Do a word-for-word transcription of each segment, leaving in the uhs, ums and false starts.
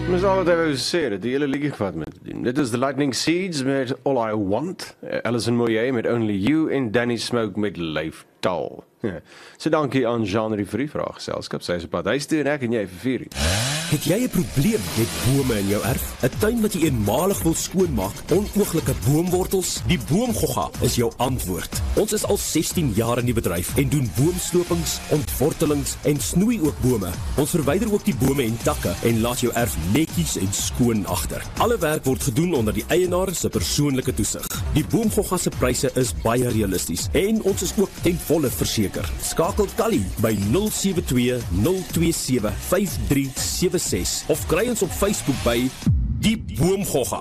Dis al wat hy wou sê, dat die hele liedjie gevat met te doen. Dit is The Lightning Seeds met All I Want, Alison Moyet met Only You en Danny Smoke met Leif Taal. Ja. So dankie aan Jean-Marie vir die vraag geselskap. Sy is op pad huis toe en ek en jy vir vier. Het jy 'n probleem met bome in jou erf? 'n Tuin wat jy eenmalig wil skoonmaak, onooglike boomwortels? Die Boomgogga is jou antwoord. Ons is al sestien jaar in die bedryf en doen boomslopings, ontwortelings en snoei ook bome. Ons verwyder ook die bome en takke en laat jou erf netjies en skoon agter. Alle werk word gedoen onder die eienaar se persoonlike toesig. Die Boomgogga se pryse is baie realisties en ons is ook ten volle verseker. Skakel Tally by nul sewe twee nul twee sewe vyf drie sewe ses of kry ons op Facebook by Die Boomgogga.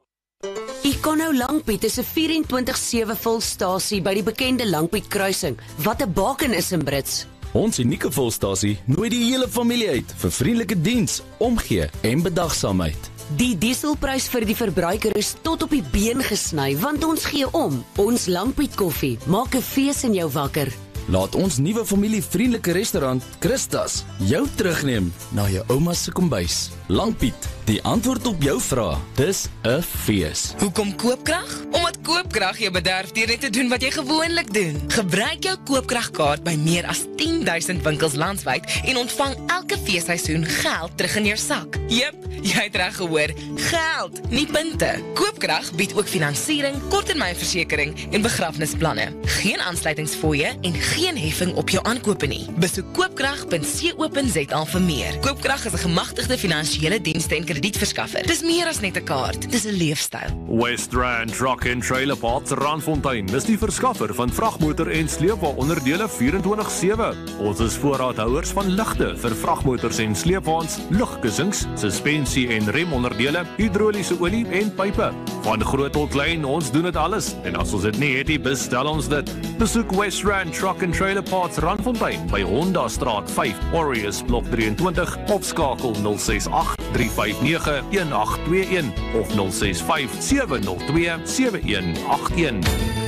Econo Langpiet is 'n vyf en twintig sewe volstasie by die bekende Langpiet kruising. Wat 'n baken is in Brits. Ons unieke volstasie nooi die hele familie uit vir vriendelike diens, omgee en bedagsaamheid. Die dieselprys vir die verbruiker is tot op die been gesny, want ons gee om. Ons Langpiet koffie maak 'n fees in jou wakker. Laat ons nuwe familievriendelike restaurant Christas jou terugneem na jou ouma se kombuis. Langpiet, die antwoord op jou vraag. Dis 'n fees. Hoekom koopkrag? Omdat koopkrag jou bederf deur net te doen wat jy gewoonlik doen. Gebruik jou koopkragkaart by meer as tien duisend winkels landwyd en ontvang elke feesseisoen geld terug in jou sak. Jep, jy het reg gehoor, geld, nie punte. Koopkrag bied ook finansiering, korttermynversekering en begrafnisplanne. Geen aansluitingsfooie en geen heffing op jou aankope nie. Besoek koopkrag punt co punt za vir meer. Koopkrag is 'n gemagtigde finansiële dienste en kredietverskaffer. Dis meer as net 'n kaart, dis 'n leefstyl. West Rand Truck and Trailer Parts Randfontein is die verskaffer van vragmotor en sleepwa onderdele vierentwintig sewe. Ons is voorraadhouers van ligte vir vragmotors en sleepwaens, lugkussings, suspensie en remonderdele, hidroliese olie en pype. Van groot tot klein, ons doen dit alles. En as ons dit nie het nie, bestel ons dit. Besoek West Rand Truck and Trailer Parts Randfontein by Honda Straat vyf, Aureus Blok drieëntwintig, of skakel nul ses agt drie vyf nege een agt twee een of nul ses vyf sewe nul twee sewe een agt een.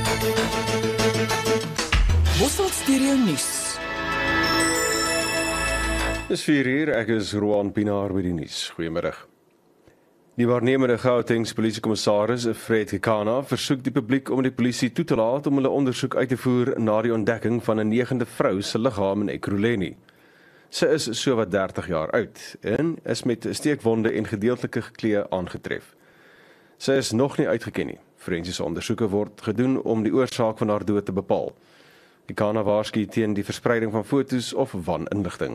Bosveld Stereo Nuus. Dis vier uur, ek is Roan Pinaar by die nuus. Goeiemiddag. Die waarnemende Gautengse polisiekommissaris Fred Kekana versoek die publiek om die polisie toe te laat om hulle ondersoek uit te voer na die ontdekking van 'n negende vrou se liggaam in Ekurhuleni. Sy is sowat dertig jaar oud en is met steekwonde en gedeeltelike geklee aangetref. Sy is nog nie uitgeken nie. Forensiese ondersoeke word gedoen om die oorsaak van haar dood te bepaal. Kekana waarsku teen die verspreiding van foto's of waninligting.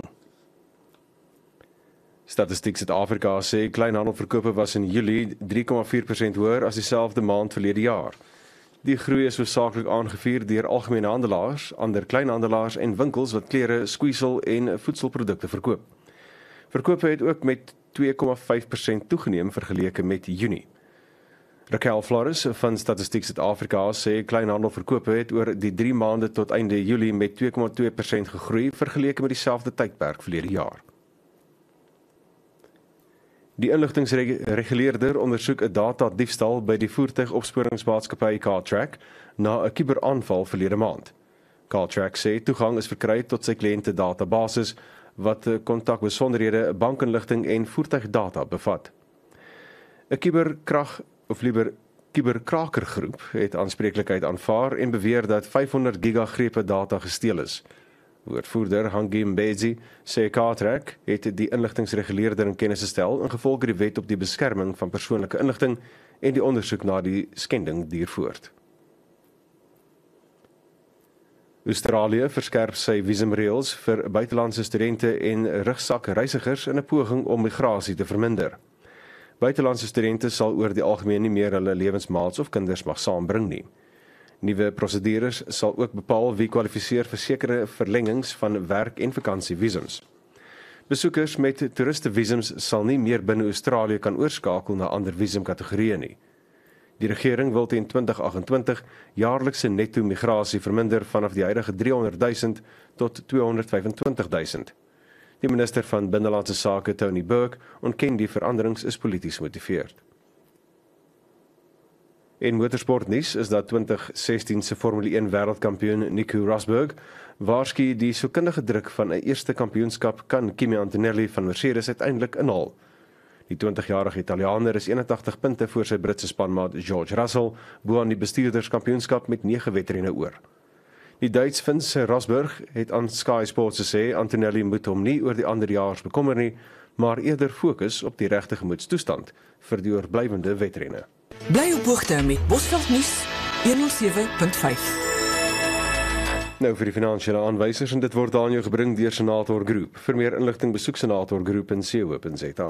Statistiek Suid-Afrika sê kleinhandelverkope was in Julie drie komma vier persent hoër as dieselfde maand verlede jaar. Die groei is hoofsaaklik aangevuur deur algemene handelaars, ander kleinhandelaars en winkels wat klere, skoeisel en voedselprodukte verkoop. Verkope het ook met twee komma vyf persent toegeneem vergeleke met Junie. Raquel Flores van Statistiek Suid-Afrika sê kleinhandelverkope het oor die drie maande tot einde Julie met twee komma twee persent gegroei vergeleke met dieselfde tydperk verlede jaar. Die inligtingsreguleerder ondersoek 'n data-diefstal by die voertuigopsporingsmaatskappy Cartrack na 'n kuberaanval verlede maand. Cartrack sê toegang is verkry tot sy kliënte databasis wat kontakbesonderhede, bankinligting en voertuigdata bevat. 'n Kuberkrag of liewer kuberkrakergroep het aanspreeklikheid aanvaar en beweer dat vyfhonderd gigagrepe data gesteel is. Woordvoerder Hangi Mbezi sê Cartrack het die inligtingsreguleerder in kennis gestel ingevolge die wet op die beskerming van persoonlike inligting en die ondersoek na die skending duur voort. Australië verskerp sy visumreëls vir buitelandse studente en rugzakreisigers in 'n poging om migrasie te verminder. Buitelandse studente sal oor die algemeen nie meer hulle lewensmaats of kinders mag saambring nie. Nuwe prosedures sal ook bepaal wie kwalifiseer vir sekere verlengings van werk- en vakansievisums. Besoekers met toeristevisums sal nie meer binne Australië kan oorskakel na ander visumkategorieë nie. Die regering wil teen twintig agt-en-twintig jaarlikse netto migrasie verminder vanaf die huidige driehonderd duisend tot tweehonderd vyf-en-twintig duisend. Die minister van Binnelandse Sake, Tony Burke, ontken die veranderings is polities gemotiveerd. In motorsportnuus is dat twintig sestien se Formule een wêreldkampioen Nico Rosberg waarsku die soekundige druk van 'n eerste kampioenskap kan Kimi Antonelli van Mercedes uiteindelik inhaal. Die twintigjarige Italiaaner is eenentagtig punte voor sy Britse spanmaat George Russell, bo aan die bestuurderskampioenskap met nege wedrenne oor. Die Duits Vince Rosberg het aan Sky Sports gesê Antonelli moet hom nie oor die ander jaars bekommer nie, maar eerder fokus op die regte gemoedstoestand vir die oorblywende wedrenne. Bly op hoogte met Bosveld nuus honderd sewe punt vyf. Nou vir die finansiële aanwysers en dit word aan jou gebring deur Senator Groep. Vir meer inligting besoek senator groep punt co punt za.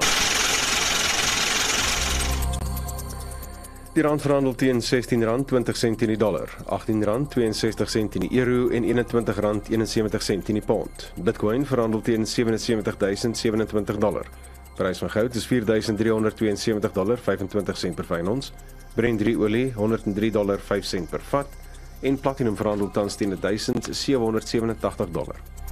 Die rand verhandel teen sestien rand twintig sent in die dollar, agtien rand tweeënsestig sent in die euro en eenentwintig rand eenensewentig sent in die pond. Bitcoin verhandel teen sewe sewe duisend sewenentwintig dollar. Prys van goud is vier duisend driehonderd tweeënsewentig dollar vyfentwintig sent per fyn ons. Brent drie olie honderd drie dollar vyf sent per vat en platinum verhandel tans teen duisend sewehonderd sewenentagtig dollar.